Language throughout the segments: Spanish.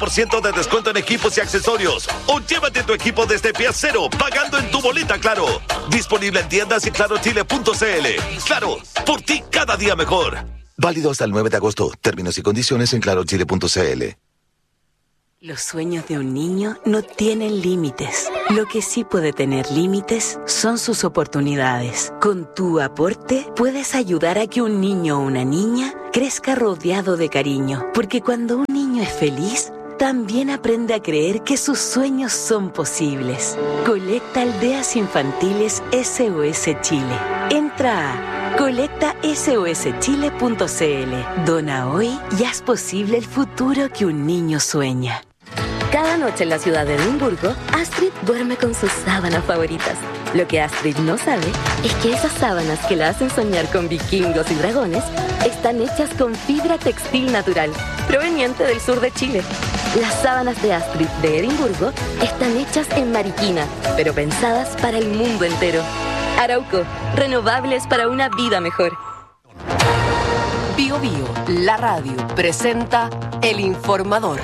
50% de descuento en equipos y accesorios. O llévate tu equipo desde pie cero, pagando en tu boleta Claro. Disponible en tiendas y clarochile.cl. Claro, por ti cada día mejor. Válido hasta el 9 de agosto. Términos y condiciones en clarochile.cl. Los sueños de un niño no tienen límites. Lo que sí puede tener límites son sus oportunidades. Con tu aporte puedes ayudar a que un niño o una niña crezca rodeado de cariño. Porque cuando un niño es feliz, también aprende a creer que sus sueños son posibles. Colecta Aldeas Infantiles SOS Chile. Entra a colectasoschile.cl. Dona hoy y haz posible el futuro que un niño sueña. Cada noche en la ciudad de Edimburgo, Astrid duerme con sus sábanas favoritas. Lo que Astrid no sabe es que esas sábanas que la hacen soñar con vikingos y dragones están hechas con fibra textil natural, proveniente del sur de Chile. Las sábanas de Astrid de Edimburgo están hechas en Mariquina, pero pensadas para el mundo entero. Arauco, renovables para una vida mejor. Bio Bio, la radio, presenta El Informador.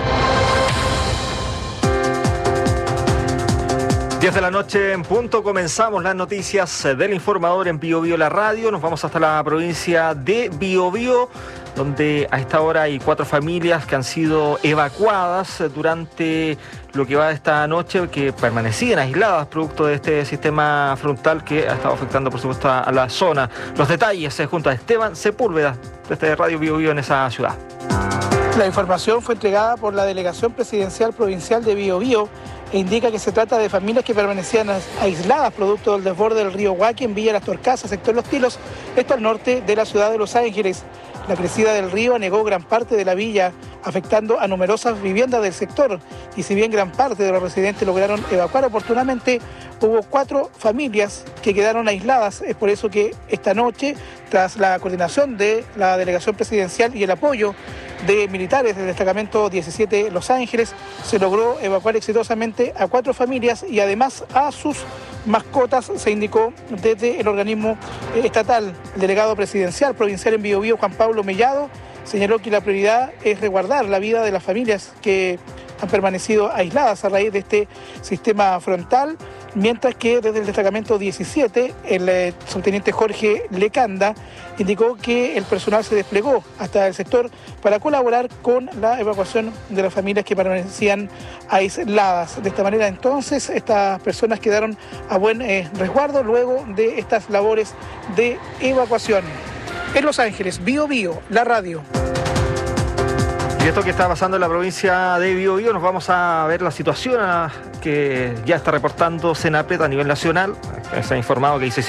10 de la noche en punto, comenzamos las noticias del Informador en Bio Bio la radio. Nos vamos hasta la provincia de Biobío, donde a esta hora hay 4 familias que han sido evacuadas durante lo que va de esta noche, que permanecían aisladas producto de este sistema frontal que ha estado afectando, por supuesto, a la zona. Los detalles junto a Esteban Sepúlveda, desde Radio Bio Bio en esa ciudad. La información fue entregada por la Delegación Presidencial Provincial de Biobío e indica que se trata de familias que permanecían aisladas producto del desborde del río Huaqui en Villa Las Torcasas, sector Los Tilos, esto al norte de la ciudad de Los Ángeles. La crecida del río anegó gran parte de la villa, afectando a numerosas viviendas del sector. Y si bien gran parte de los residentes lograron evacuar oportunamente, hubo 4 familias que quedaron aisladas. Es por eso que esta noche, tras la coordinación de la Delegación Presidencial y el apoyo de militares del destacamento 17 Los Ángeles, se logró evacuar exitosamente a 4 familias y además a sus mascotas, se indicó desde el organismo estatal. El delegado presidencial provincial en Biobío, Juan Pablo Mellado, señaló que la prioridad es resguardar la vida de las familias que han permanecido aisladas a raíz de este sistema frontal, mientras que desde el destacamento 17, el subteniente Jorge Lecanda indicó que el personal se desplegó hasta el sector para colaborar con la evacuación de las familias que permanecían aisladas. De esta manera, entonces, estas personas quedaron a buen resguardo luego de estas labores de evacuación. En Los Ángeles, Bio Bio, la radio. Y esto que está pasando en la provincia de Biobío, nos vamos a ver la situación que ya está reportando Senapred a nivel nacional. Se ha informado que hay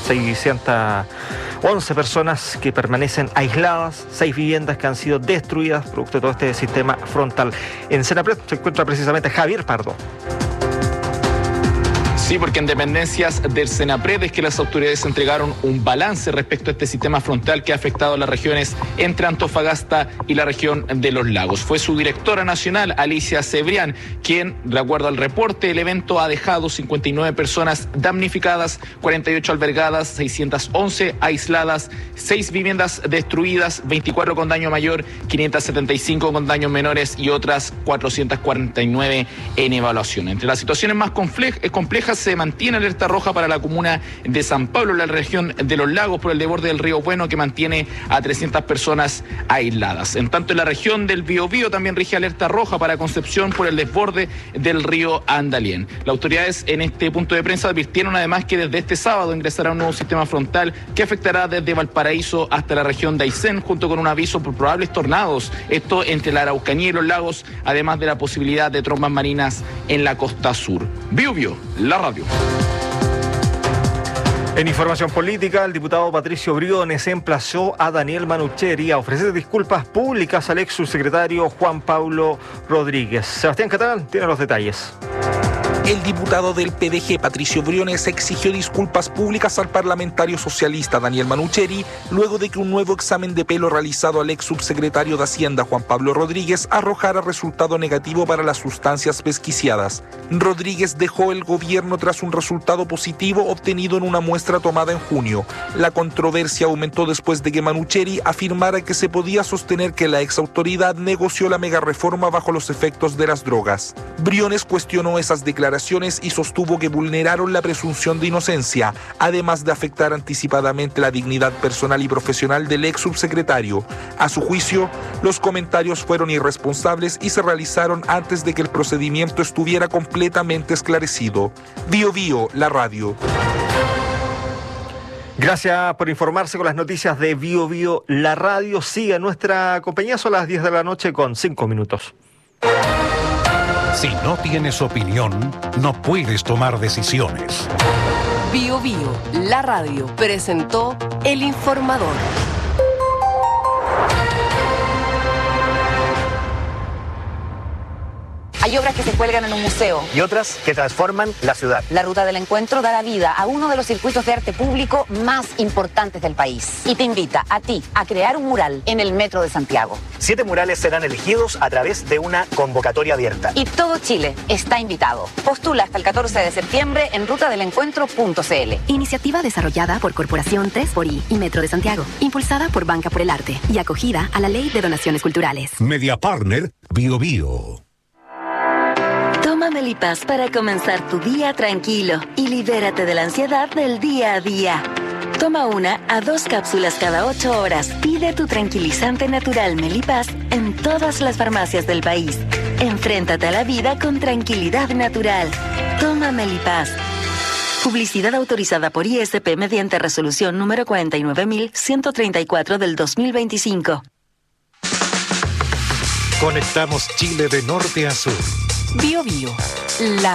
611 personas que permanecen aisladas, 6 viviendas que han sido destruidas producto de todo este sistema frontal. En Senapred se encuentra precisamente Javier Pardo. Sí, porque en dependencias del Senapred es que las autoridades entregaron un balance respecto a este sistema frontal que ha afectado a las regiones entre Antofagasta y la región de Los Lagos. Fue su directora nacional, Alicia Cebrián, quien, de acuerdo al reporte, el evento ha dejado 59 personas damnificadas, 48 albergadas, 611 aisladas, 6 viviendas destruidas, 24 con daño mayor, 575 con daños menores y otras 449 en evaluación. Entre las situaciones más complejas se mantiene alerta roja para la comuna de San Pablo, en la región de Los Lagos, por el desborde del río Bueno, que mantiene a 300 personas aisladas. En tanto, en la región del Biobío también rige alerta roja para Concepción por el desborde del río Andalién. Las autoridades en este punto de prensa advirtieron además que desde este sábado ingresará un nuevo sistema frontal que afectará desde Valparaíso hasta la región de Aysén, junto con un aviso por probables tornados, esto entre la Araucanía y Los Lagos, además de la posibilidad de trombas marinas en la costa sur. Biobío, la radio. En información política, el diputado Patricio Briones emplazó a Daniel Manucheri a ofrecer disculpas públicas al ex subsecretario Juan Pablo Rodríguez. Sebastián Catalán tiene los detalles. El diputado del PDG, Patricio Briones, exigió disculpas públicas al parlamentario socialista Daniel Manucheri luego de que un nuevo examen de pelo realizado al ex subsecretario de Hacienda, Juan Pablo Rodríguez, arrojara resultado negativo para las sustancias pesquiciadas. Rodríguez dejó el gobierno tras un resultado positivo obtenido en una muestra tomada en junio. La controversia aumentó después de que Manucheri afirmara que se podía sostener que la ex autoridad negoció la megareforma bajo los efectos de las drogas. Briones cuestionó esas declaraciones y sostuvo que vulneraron la presunción de inocencia, además de afectar anticipadamente la dignidad personal y profesional del ex subsecretario. A su juicio, los comentarios fueron irresponsables y se realizaron antes de que el procedimiento estuviera completamente esclarecido. Bío Bío, la radio. Gracias por informarse con las noticias de Bío Bío, la radio. Sigue nuestra compañía, son las 10 de la noche con 5 minutos. Si no tienes opinión, no puedes tomar decisiones. Bío Bío, la radio, presentó El Informador. Hay obras que se cuelgan en un museo. Y otras que transforman la ciudad. La Ruta del Encuentro dará vida a uno de los circuitos de arte público más importantes del país. Y te invita a ti a crear un mural en el Metro de Santiago. 7 murales serán elegidos a través de una convocatoria abierta. Y todo Chile está invitado. Postula hasta el 14 de septiembre en rutadelencuentro.cl. Iniciativa desarrollada por Corporación 3xI y Metro de Santiago. Impulsada por Banca por el Arte y acogida a la Ley de Donaciones Culturales. Media Partner, Bío Bío. Toma Melipaz para comenzar tu día tranquilo y libérate de la ansiedad del día a día. Toma 1 a 2 cápsulas cada 8 horas. Pide tu tranquilizante natural Melipaz en todas las farmacias del país. Enfréntate a la vida con tranquilidad natural. Toma Melipaz. Publicidad autorizada por ISP mediante resolución número 49.134 del 2025. Conectamos Chile de norte a sur. Bío Bío, la